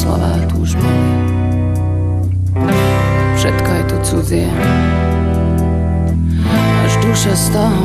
slová tu už boli. Všetko je tu cudzie, až duša z toho